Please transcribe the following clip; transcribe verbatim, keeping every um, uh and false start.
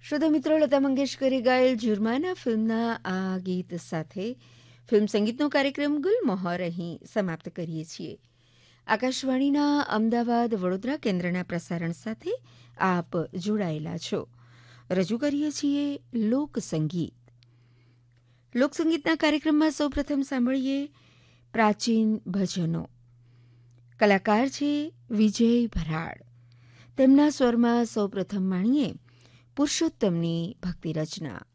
શ્રોતા મિત્રો, લતા મંગેશકરે ગાયેલ જુર્માના ફિલ્મના આ ગીત સાથે ફિલ્મ સંગીતનો કાર્યક્રમ ગુલમોહર અહીં સમાપ્ત કરીએ છીએ. આકાશવાણીના અમદાવાદ વડોદરા કેન્દ્રના પ્રસારણ સાથે આપ જોડાયેલા છો. રજૂ કરીએ છીએ લોકસંગીત. લોકસંગીતના કાર્યક્રમમાં સૌપ્રથમ સાંભળીએ પ્રાચીન ભજનો. કલાકાર છે વિજય ભરાડ. તેમના સ્વરમાં સૌપ્રથમ માણીએ પુરુષોત્તમની ભક્તિ રચના.